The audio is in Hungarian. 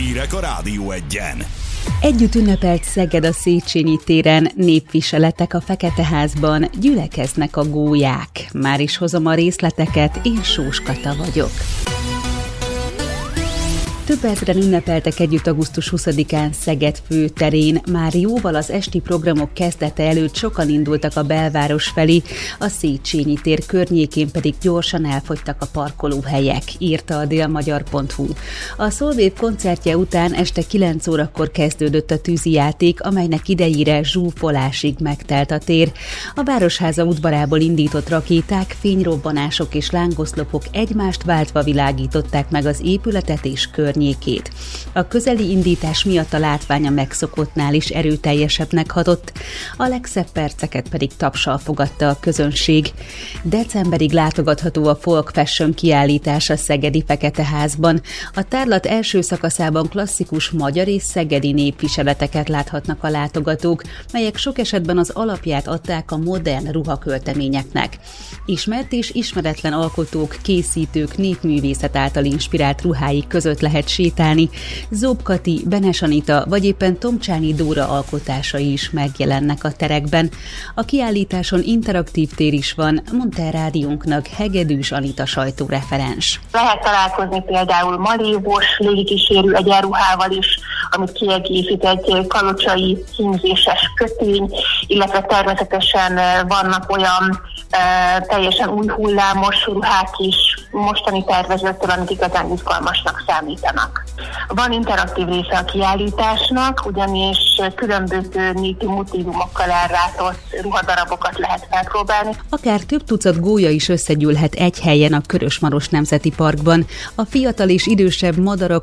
Hírek a Rádió Egyen. Együtt ünnepelt Szeged a Széchenyi téren, népviseletek a Feketeházban, gyülekeznek a gólyák. Már is hozom a részleteket, én Sós Kata vagyok. Több ezren ünnepeltek együtt augusztus 20-án Szeged főterén. Már jóval az esti programok kezdete előtt sokan indultak a belváros felé, a Széchenyi tér környékén pedig gyorsan elfogytak a parkolóhelyek, írta a délmagyar.hu. A Solwave koncertje után este 9 órakor kezdődött a tűzijáték, amelynek idejére zsúfolásig megtelt a tér. A Városháza udvarából indított rakéták, fényrobbanások és lángoszlopok egymást váltva világították meg az épületet és környékét. A közeli indítás miatt a látvány a megszokottnál is erőteljesebbnek hatott, a legszebb perceket pedig tapssal fogadta a közönség. Decemberig látogatható a Folk Fashion kiállítás a szegedi Feketeházban. A tárlat első szakaszában klasszikus magyar és szegedi népviseleteket láthatnak a látogatók, melyek sok esetben az alapját adták a modern ruhakölteményeknek. Ismert és ismeretlen alkotók, készítők, népművészet által inspirált ruháik között lehet sétálni, Zób Kati, Benes Anita vagy éppen Tomcsáni Dóra alkotásai is megjelennek a terekben. A kiállításon interaktív tér is van, mondta a rádiónknak Hegedűs Anita sajtóreferens. Lehet találkozni például malévos, légikísérő egyenruhával is, amit kiegészít egy kalocsai hímzéses kötény, illetve természetesen vannak olyan teljesen új hullámos ruhák is mostani tervezőtől, amik igazán izgalmasnak számítanak. Van interaktív része a kiállításnak, ugyanis különböző népi motívumokkal ellátott ruhadarabokat lehet felpróbálni. Akár több tucat gólya is összegyűlhet egy helyen a Körösmaros Nemzeti Parkban. A fiatal és idősebb madarak,